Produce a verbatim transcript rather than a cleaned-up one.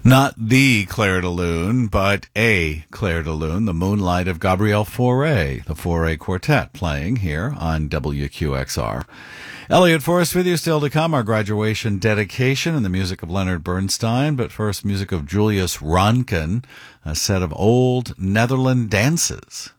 Not the Claire de Lune, but a Claire de Lune, the Moonlight of Gabrielle Fauré, the Fauré Quartet, playing here on W Q X R. Elliot Forrest with you, still to come, our graduation dedication and the music of Leonard Bernstein, but first music of Julius Ronkin, a set of old Netherland dances.